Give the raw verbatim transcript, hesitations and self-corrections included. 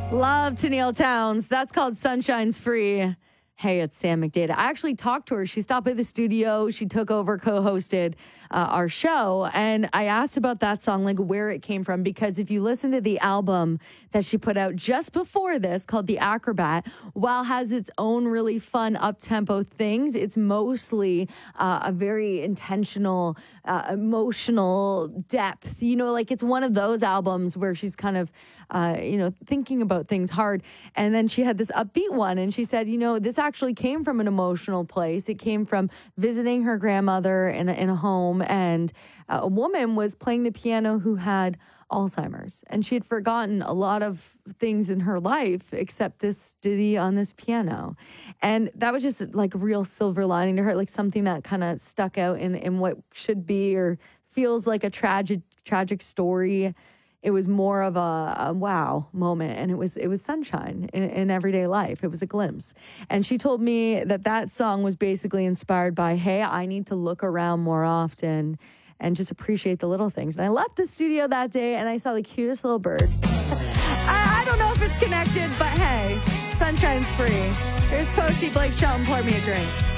Love Tennille Townes. That's called Sunshine's Free. Hey, it's Sam McDade. I actually talked to her. She stopped by the studio. She took over, co-hosted uh, our show. And I asked about that song, like where it came from. Because if you listen to the album that she put out just before this called The Acrobat, while has its own really fun up-tempo things, it's mostly uh, a very intentional, uh, emotional depth. You know, like it's one of those albums where she's kind of, uh, you know, thinking about things hard. And then she had this upbeat one. And she said, you know, this actually came from an emotional place. It came from visiting her grandmother in a, in a home. And uh, a woman was playing the piano who had Alzheimer's, and she had forgotten a lot of things in her life except this ditty on this piano. And that was just like a real silver lining to her, like something that kind of stuck out in, in what should be or feels like a tragic, tragic story. It was more of a, a wow moment, and it was it was sunshine in, in everyday life. It was a glimpse. And she told me that that song was basically inspired by, hey, I need to look around more often and just appreciate the little things. And I left the studio that day, and I saw the cutest little bird. I, I don't know if it's connected, but hey, sunshine's free. Here's Posty, Blake Shelton, pour me a drink.